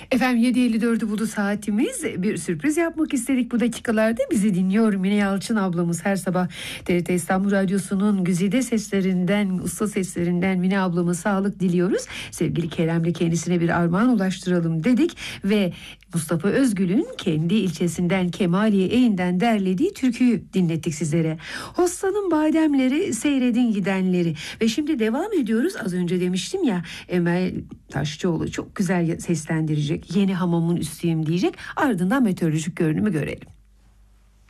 Efendim 7.54'ü buldu saatimiz. Bir sürpriz yapmak istedik bu dakikalarda. Bizi dinliyor Mine Yalçın ablamız her sabah TRT İstanbul Radyosu'nun güzide seslerinden, usta seslerinden Mine ablamı sağlık diliyoruz. Sevgili Kerem'le kendisine bir armağan ulaştıralım dedik ve Mustafa Özgül'ün kendi ilçesinden Kemaliye Eğin'den derlediği türküyü dinlettik sizlere. Hostanın bademleri, seyredin gidenleri. Ve şimdi devam ediyoruz. Az önce demiştim ya, Emel Taşçıoğlu çok güzel seslendirecek. Yeni hamamın üstüyüm diyecek. Ardından meteorolojik görünümü görelim.